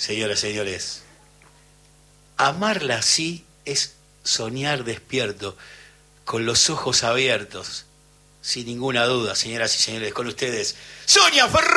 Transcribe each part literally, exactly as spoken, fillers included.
Señoras, señores, amarla así es soñar despierto, con los ojos abiertos, sin ninguna duda, señoras y señores, con ustedes, Sonia Ferraris.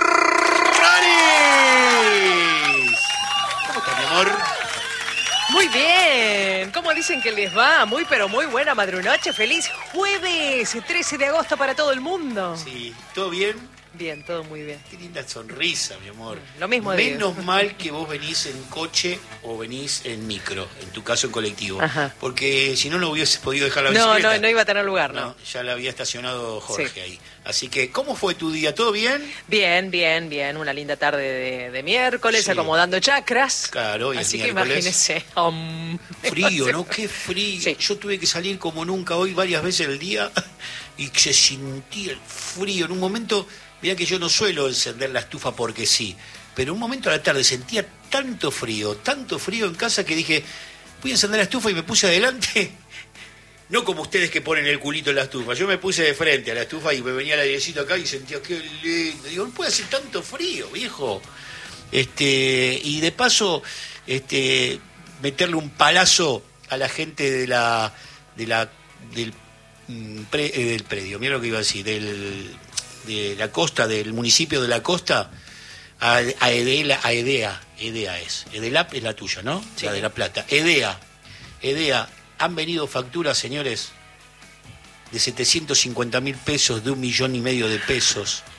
¿Cómo está, mi amor? Muy bien, ¿cómo dicen que les va? Muy pero muy buena madrunoche, feliz jueves, trece de agosto para todo el mundo. Sí, ¿todo bien? Bien, todo muy bien. Qué linda sonrisa, mi amor. Lo mismo digo. Menos mal que vos venís en coche o venís en micro, en tu caso en colectivo. Ajá. Porque si no, no hubieses podido dejar la No, bicicleta. no, no iba a tener lugar, ¿no? No, ya la había estacionado Jorge Sí. ahí. Así que, ¿cómo fue tu día? ¿Todo bien? Bien, bien, bien. Una linda tarde de, de miércoles, Sí. acomodando chakras. Claro, hoy es Así que miércoles. imagínese. Um, Frío, ¿no? Qué frío. Sí. Yo tuve que salir como nunca hoy varias veces al día y se sentía el frío. En un momento, mirá que yo no suelo encender la estufa porque sí, pero en un momento a la tarde sentía tanto frío, tanto frío en casa que dije, voy a encender la estufa y me puse adelante. No como ustedes que ponen el culito en la estufa. Yo me puse de frente a la estufa y me venía el airecito acá y sentía qué lindo. Digo, no puede hacer tanto frío, viejo. Este, y de paso, este, meterle un palazo a la gente de la, de la, del, mm, pre, eh, del predio, mira lo que iba a decir, del, de la costa, del municipio de la costa, a, a Edela, a Edea, Edea es, Edelap es la tuya, ¿no? Sí. La de La Plata. Edea, Edea, han venido facturas, señores, de setecientos cincuenta mil pesos, de un millón y medio de pesos.